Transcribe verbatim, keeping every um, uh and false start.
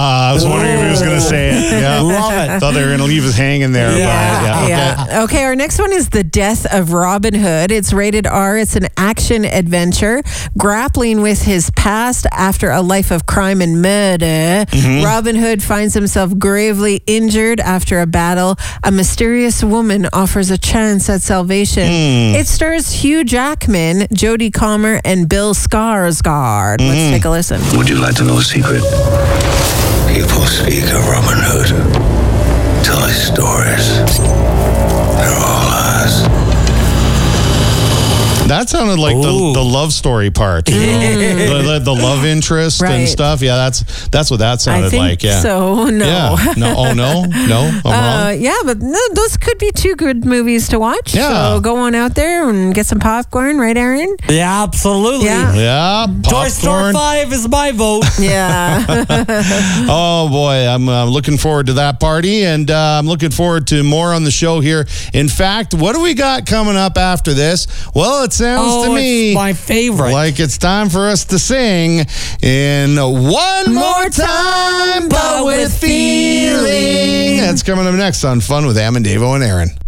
I was wondering if he was going to say it. Yeah. Love it. Thought they were going to leave us hanging there. Yeah. But, yeah, okay. Yeah. Okay, our next one is The Death of Robin Hood. It's rated R. It's an action adventure. Grappling with his past after a life of crime and murder, Mm-hmm. Robin Hood finds himself gravely injured after a battle. A mysterious woman offers a chance at salvation. Mm. It stars Hugh Jackman, Jodie Comer, and Bill Skarsgård. Mm. Let's take a listen. Would you like to know a secret? People speak of Robin Hood, tell his stories. They're all lies. That sounded like the, Ooh. the love story part. You know? the, the, the love interest Right. and stuff. Yeah, that's that's what that sounded I think like. Yeah. so. No. Yeah. No. Oh, no. No. I'm Uh, wrong. yeah, but no, those could be two good movies to watch. Yeah. So go on out there and get some popcorn, right, Aaron? Yeah, absolutely. Yeah. Yeah. Toy Story Popcorn. five is my vote. Yeah. Oh, boy. I'm uh, looking forward to that party, and uh, I'm looking forward to more on the show here. In fact, what do we got coming up after this? Well, it sounds Oh, to me it's my favorite. like it's time for us to sing in One More Time, but with feeling. That's coming up next on Fun with Am and Davo and Aaron.